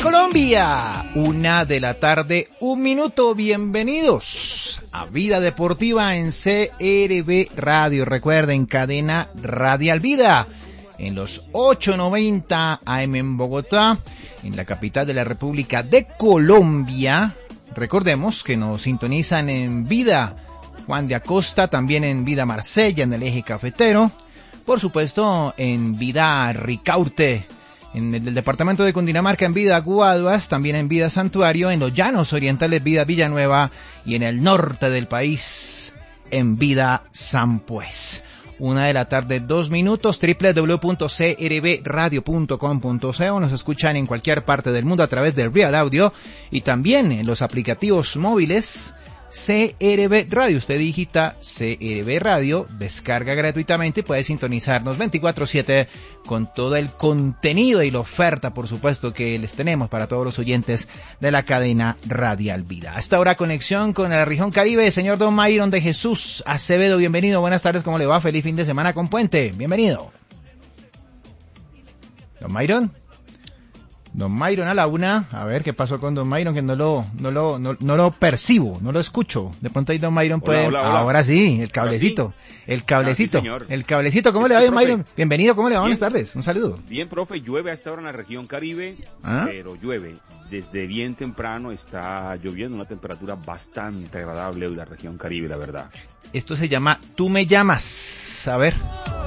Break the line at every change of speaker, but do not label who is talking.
Colombia, 1:00 p.m, 1 minuto. Bienvenidos a Vida Deportiva en CRB Radio. Recuerden, cadena Radial Vida, en los 890 AM en Bogotá, en la capital de la República de Colombia. Recordemos que nos sintonizan en Vida Juan de Acosta, también en Vida Marsella, en el eje cafetero, por supuesto en Vida Ricaurte, en el departamento de Cundinamarca, en Vida Guaduas, también en Vida Santuario, en los llanos orientales Vida Villanueva y en el norte del país en Vida Sampués. 1:00 p.m, 2 minutos, www.crbradio.com.co. Nos escuchan en cualquier parte del mundo a través de Real Audio y también en los aplicativos móviles CRB Radio. Usted digita CRB Radio, descarga gratuitamente y puede sintonizarnos 24/7 con todo el contenido y la oferta, por supuesto, que les tenemos para todos los oyentes de la cadena Radial Vida. Hasta ahora conexión con la región Caribe. Señor Don Mayron de Jesús Acevedo, bienvenido, buenas tardes, ¿cómo le va? Feliz fin de semana con puente, bienvenido. Don Mayron. Don Mayron a la 1, a ver qué pasó con Don Mayron, que no lo percibo, no lo escucho. De pronto ahí Don Mayron puede,
hola.
Ahora sí, el cablecito, ¿cómo le va, Don Mayron? Bienvenido, ¿cómo le va? Buenas tardes, un saludo.
Bien, profe, llueve hasta ahora en la región Caribe, pero llueve. Desde bien temprano está lloviendo, una temperatura bastante agradable en la región Caribe, la verdad.
Esto se llama Tú me llamas, a ver.